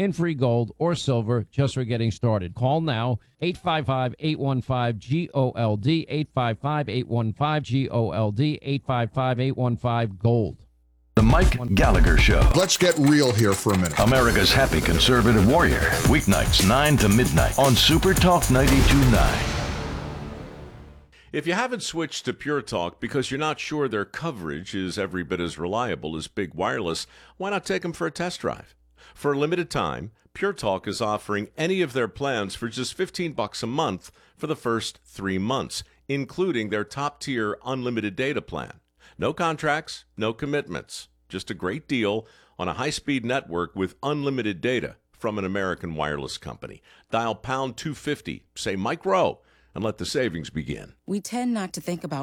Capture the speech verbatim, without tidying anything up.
in free gold or silver just for getting started. Call now, eight five five, eight one five, G O L D, eight five five, eight one five, G O L D, eight five five, eight one five, GOLD. The Mike Gallagher Show. Let's get real here for a minute. America's happy conservative warrior. Weeknights, nine to midnight on Super Talk ninety-two point nine. If you haven't switched to Pure Talk because you're not sure their coverage is every bit as reliable as Big Wireless, why not take them for a test drive? For a limited time, Pure Talk is offering any of their plans for just fifteen bucks a month for the first three months, including their top-tier unlimited data plan. No contracts, no commitments. Just a great deal on a high-speed network with unlimited data from an American wireless company. Dial pound two fifty, say Mike Rowe, and let the savings begin. We tend not to think about